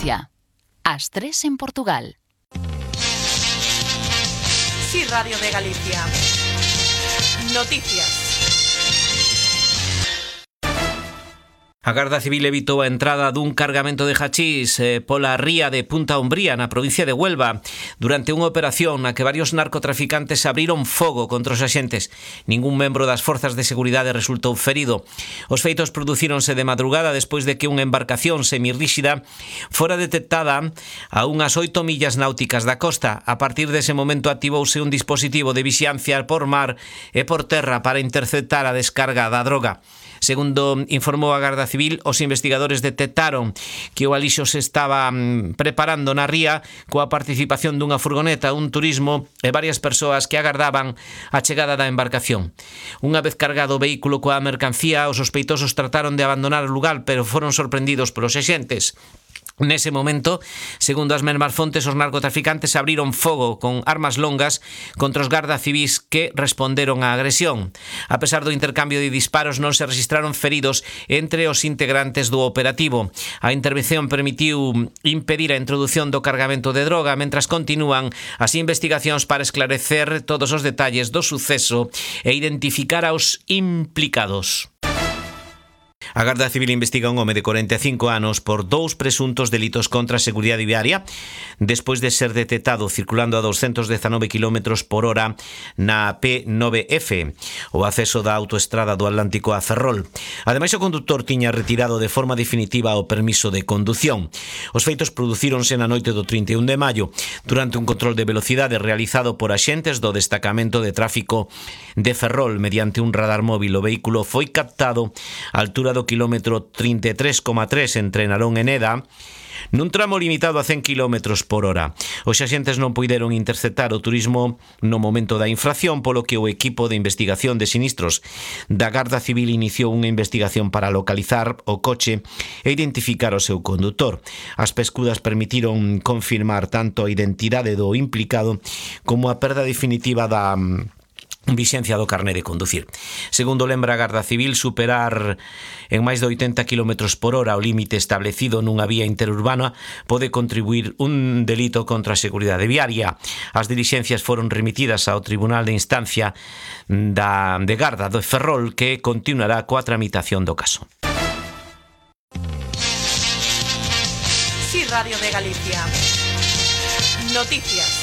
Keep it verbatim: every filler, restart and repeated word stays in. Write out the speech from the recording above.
Galicia. As tres en Portugal. Sí, Radio de Galicia. Noticias. A Garda Civil evitou a entrada dun cargamento de hachís eh, pola ría de Punta Umbría, na provincia de Huelva, durante unha operación na que varios narcotraficantes abriron fogo contra os axentes. Ningún membro das forzas de seguridade resultou ferido. Os feitos producíronse de madrugada despois de que unha embarcación semirríxida fora detectada a unhas oito millas náuticas da costa. A partir dese momento activouse un dispositivo de vixiancia por mar e por terra para interceptar a descarga da droga. Segundo informou a Garda Civil, os investigadores detectaron que o alixo se estaba preparando na ría coa participación dunha furgoneta, un turismo e varias persoas que agardaban a chegada da embarcación. Unha vez cargado o vehículo coa mercancía, os sospeitosos trataron de abandonar o lugar, pero foron sorprendidos polos axentes. Nese momento, segundo as mesmas fontes, os narcotraficantes abriron fogo con armas longas contra os garda civís que responderon á agresión. A pesar do intercambio de disparos, non se registraron feridos entre os integrantes do operativo. A intervención permitiu impedir a introdución do cargamento de droga, mentras continúan as investigacións para esclarecer todos os detalles do suceso e identificar aos implicados. A Garda Civil investiga un home de corenta e cinco anos por dous presuntos delitos contra a seguridade viaria despois de ser detectado circulando a doscientos dezanove kilómetros por hora na P nove F, o acceso da autoestrada do Atlántico a Ferrol. Ademais, o conductor tiña retirado de forma definitiva o permiso de condución. Os feitos producíronse na noite do trinta e un de maio durante un control de velocidade realizado por axentes do destacamento de tráfico de Ferrol. Mediante un radar móvil, o vehículo foi captado á altura do kilómetro trinta e tres coma tres entre Narón e Neda, nun tramo limitado a cen kilómetros por hora. Os axentes non puideron interceptar o turismo no momento da infracción, polo que o equipo de investigación de sinistros da Garda Civil iniciou unha investigación para localizar o coche e identificar o seu condutor. As pescudas permitiron confirmar tanto a identidade do implicado como a perda definitiva da vixencia do carné de conducir. Segundo lembra a Garda Civil, superar en máis de oitenta kilómetros por hora o límite establecido nunha vía interurbana pode contribuir un delito contra a seguridade viaria. As dilixencias foron remitidas ao Tribunal de Instancia da, de Garda do Ferrol, que continuará coa tramitación do caso. Sí, Radio de Galicia. Noticias.